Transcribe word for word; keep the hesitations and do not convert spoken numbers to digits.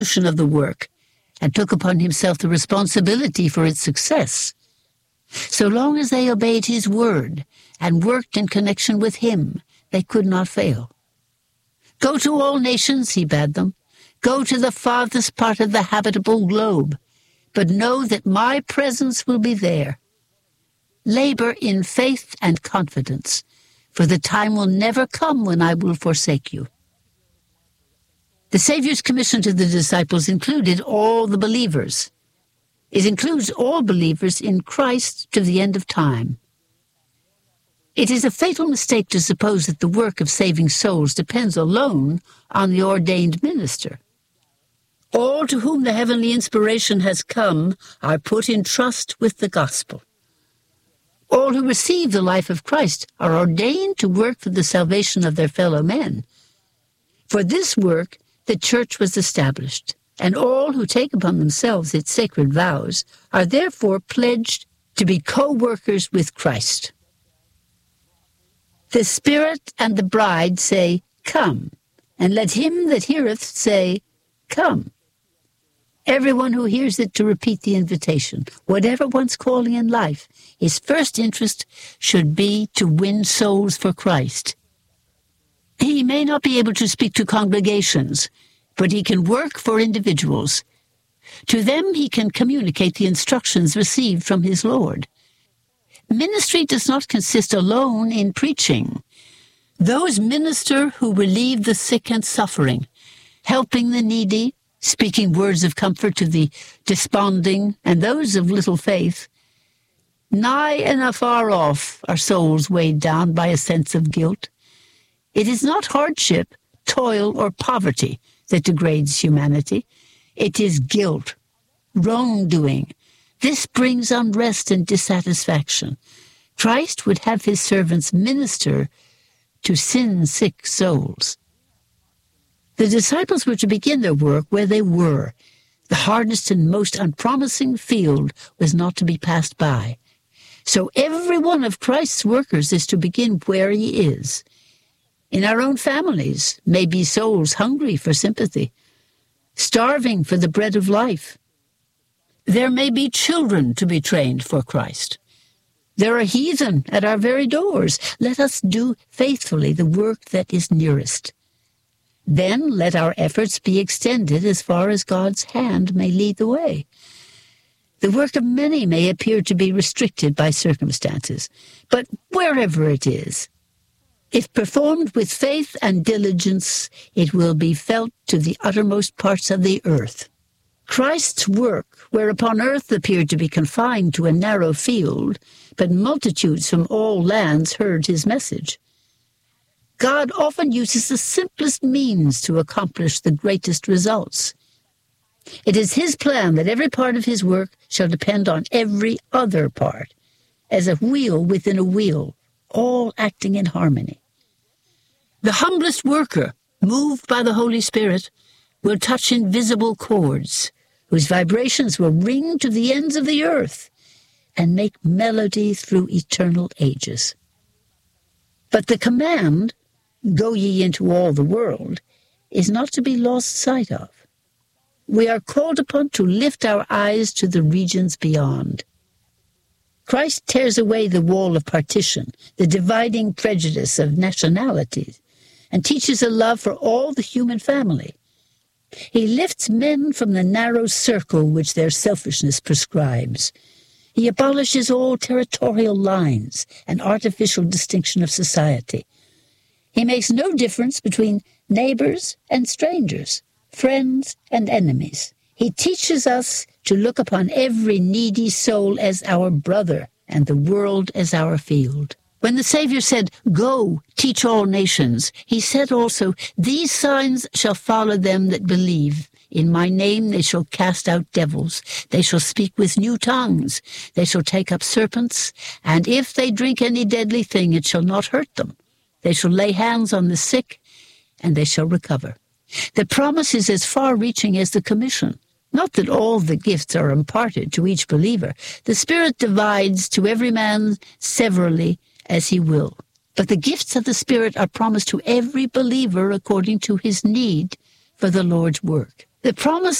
of the work and took upon himself the responsibility for its success. So long as they obeyed his word and worked in connection with him, they could not fail. Go to all nations, he bade them. Go to the farthest part of the habitable globe, but know that my presence will be there. Labor in faith and confidence, for the time will never come when I will forsake you. The Savior's commission to the disciples included all the believers. It includes all believers in Christ to the end of time. It is a fatal mistake to suppose that the work of saving souls depends alone on the ordained minister. All to whom the heavenly inspiration has come are put in trust with the gospel. All who receive the life of Christ are ordained to work for the salvation of their fellow men. For this work, the church was established, and all who take upon themselves its sacred vows are therefore pledged to be co-workers with Christ. The Spirit and the bride say, "Come," and let him that heareth say, "Come." Everyone who hears it to repeat the invitation, whatever one's calling in life, his first interest should be to win souls for Christ. He may not be able to speak to congregations, but he can work for individuals. To them he can communicate the instructions received from his Lord. Ministry does not consist alone in preaching. Those minister who relieve the sick and suffering, helping the needy, speaking words of comfort to the desponding and those of little faith. Nigh and afar off are souls weighed down by a sense of guilt. It is not hardship, toil, or poverty that degrades humanity. It is guilt, wrongdoing. This brings unrest and dissatisfaction. Christ would have his servants minister to sin-sick souls. The disciples were to begin their work where they were. The hardest and most unpromising field was not to be passed by. So every one of Christ's workers is to begin where he is. In our own families may be souls hungry for sympathy, starving for the bread of life. There may be children to be trained for Christ. There are heathen at our very doors. Let us do faithfully the work that is nearest. Then let our efforts be extended as far as God's hand may lead the way. The work of many may appear to be restricted by circumstances, but wherever it is, if performed with faith and diligence, it will be felt to the uttermost parts of the earth. Christ's work, where upon earth appeared to be confined to a narrow field, but multitudes from all lands heard his message. God often uses the simplest means to accomplish the greatest results. It is his plan that every part of his work shall depend on every other part, as a wheel within a wheel, all acting in harmony. The humblest worker, moved by the Holy Spirit, will touch invisible chords, whose vibrations will ring to the ends of the earth and make melody through eternal ages. But the command, "Go ye into all the world," is not to be lost sight of. We are called upon to lift our eyes to the regions beyond. Christ tears away the wall of partition, the dividing prejudice of nationalities, and teaches a love for all the human family. He lifts men from the narrow circle which their selfishness prescribes. He abolishes all territorial lines and artificial distinction of society. He makes no difference between neighbors and strangers, friends and enemies. He teaches us to look upon every needy soul as our brother and the world as our field. When the Savior said, "Go, teach all nations," he said also, "These signs shall follow them that believe. In my name they shall cast out devils. They shall speak with new tongues. They shall take up serpents. And if they drink any deadly thing, it shall not hurt them. They shall lay hands on the sick, and they shall recover." The promise is as far-reaching as the commission. Not that all the gifts are imparted to each believer. The Spirit divides to every man severally as he will. But the gifts of the Spirit are promised to every believer according to his need for the Lord's work. The promise